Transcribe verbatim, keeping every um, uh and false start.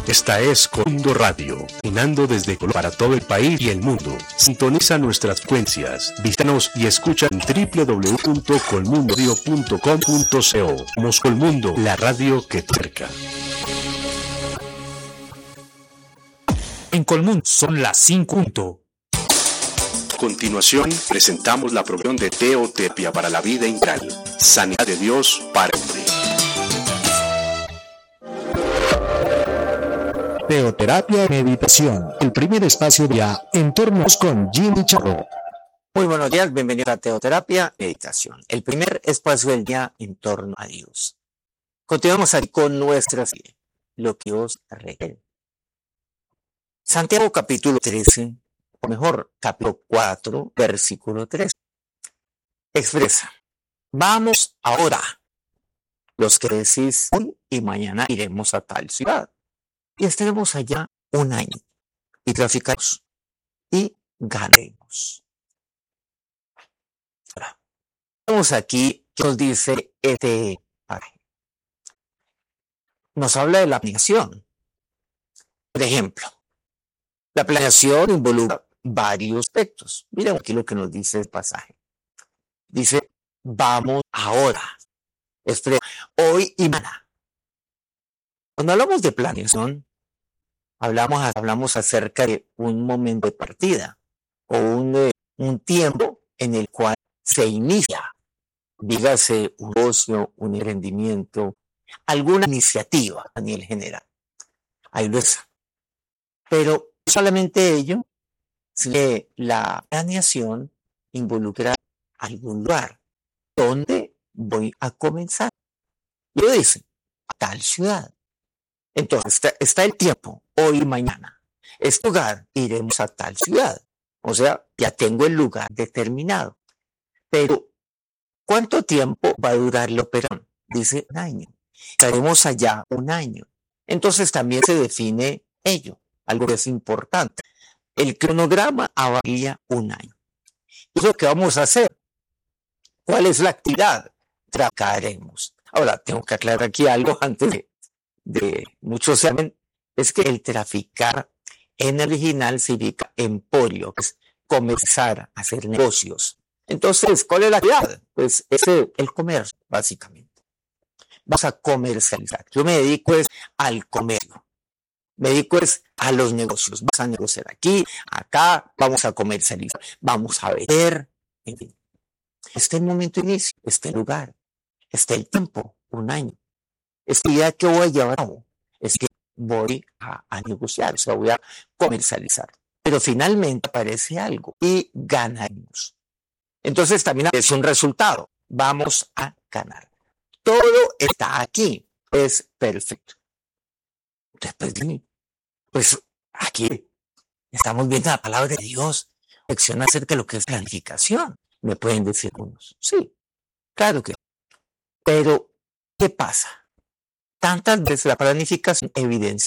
Esta es Colmundo Radio, caminando desde Colombia para todo el país y el mundo. Sintoniza nuestras frecuencias, visítanos y escucha en doble u doble u doble u punto colmundoradio punto com punto co. Somos Colmundo, la radio que te acerca. En Colmundo son las cinco. A continuación, presentamos la programación de Teoterapia para la vida integral. Sanidad de Dios para el hombre. Teoterapia y meditación, el primer espacio de en torno con Jimmy Charro. Muy buenos días, bienvenidos a Teoterapia y meditación, el primer espacio del día en torno a Dios. Continuamos aquí con nuestra serie, lo que Dios requiere. Santiago capítulo trece, o mejor, capítulo cuatro, versículo tres, expresa: vamos ahora, los que decís hoy y mañana iremos a tal ciudad, y estaremos allá un año, y traficaremos, y ganaremos. Ahora, vemos aquí que nos dice este pasaje. Nos habla de la planeación. Por ejemplo, la planeación involucra varios aspectos. Miren aquí lo que nos dice el pasaje. Dice, vamos ahora. Expresa, hoy y mañana. Cuando hablamos de planeación, hablamos, hablamos acerca de un momento de partida o un, eh, un tiempo en el cual se inicia, dígase, un negocio, un emprendimiento, alguna iniciativa a nivel general. Ahí lo es. Pero solamente ello, si la planeación involucra algún lugar donde voy a comenzar. Y lo dice, a tal ciudad. Entonces está, está el tiempo, hoy y mañana. Este lugar, iremos a tal ciudad. O sea, ya tengo el lugar determinado. Pero, ¿cuánto tiempo va a durar la operación? Dice un año. Estaremos allá un año. Entonces también se define ello, algo que es importante. El cronograma abarcaría un año. ¿Y lo que vamos a hacer? ¿Cuál es la actividad? Trabajaremos. Ahora, tengo que aclarar aquí algo antes de, de muchos saben, es que el traficar en el original significa emporio, que es comenzar a hacer negocios. Entonces, ¿cuál es la actividad? Pues es el, el comercio, básicamente. Vamos a comercializar. Yo me dedico es al comercio. Me dedico es a los negocios. Vamos a negociar aquí, acá, vamos a comercializar, vamos a vender, en fin. Este es el momento de inicio, este es el lugar, este es el tiempo, un año. Esta idea que voy a llevar a cabo es que voy a, a negociar, o sea, voy a comercializar. Pero finalmente aparece algo y ganaremos. Entonces también aparece un resultado. Vamos a ganar. Todo está aquí. Es perfecto. Después de mí, pues aquí estamos viendo la palabra de Dios. Lección acerca de lo que es planificación. Me pueden decir unos. Sí, claro que. Pero, ¿qué pasa? Tantas veces la planificación evidencia